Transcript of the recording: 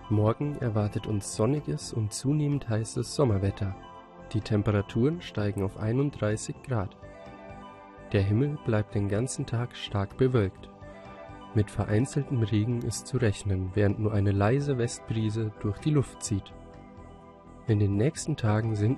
Morgen erwartet uns sonniges und zunehmend heißes Sommerwetter. Die Temperaturen steigen auf 31 Grad. Der Himmel bleibt den ganzen Tag stark bewölkt. Mit vereinzeltem Regen ist zu rechnen, während nur eine leise Westbrise durch die Luft zieht. In den nächsten Tagen sinken